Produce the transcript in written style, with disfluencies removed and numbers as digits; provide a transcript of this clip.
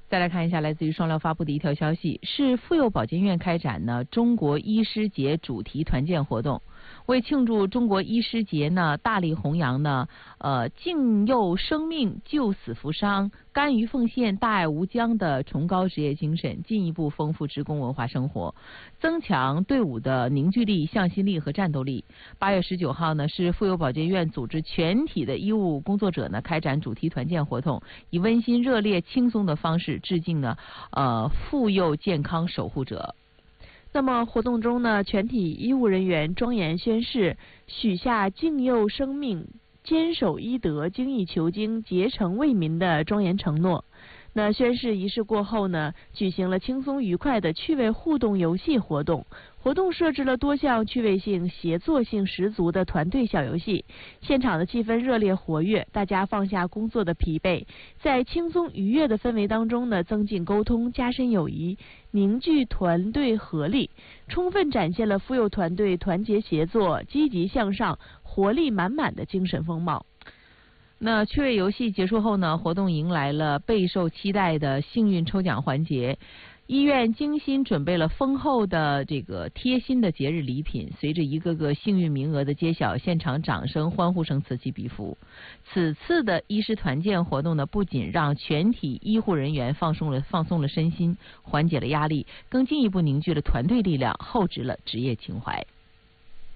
再来看一下来自于双料发布的一条消息，是妇幼保健院开展呢中国医师节主题团建活动。为庆祝中国医师节呢，大力弘扬呢，敬佑生命、救死扶伤、甘于奉献、大爱无疆的崇高职业精神，进一步丰富职工文化生活，增强队伍的凝聚力、向心力和战斗力。8月19号呢，是妇幼保健院组织全体的医务工作者呢开展主题团建活动，以温馨、热烈、轻松的方式致敬呢，妇幼健康守护者。 那么活动中呢，全体医务人员庄严宣誓，许下敬佑生命、坚守医德、精益求精、竭诚为民的庄严承诺。那宣誓仪式过后呢，举行了轻松愉快的趣味互动游戏活动。活动设置了多项趣味性、协作性十足的团队小游戏，现场的气氛热烈活跃，大家放下工作的疲惫，在轻松愉悦的氛围当中呢，增进沟通，加深友谊，凝聚团队合力，充分展现了妇幼团队团结协作、积极向上、活力满满的精神风貌。 那趣味游戏结束后呢，活动迎来了备受期待的幸运抽奖环节。医院精心准备了丰厚的这个贴心的节日礼品，随着一个个幸运名额的揭晓，现场掌声、欢呼声此起彼伏。此次的医师团建活动呢，不仅让全体医护人员放松了身心，缓解了压力，更进一步凝聚了团队力量，厚植了职业情怀。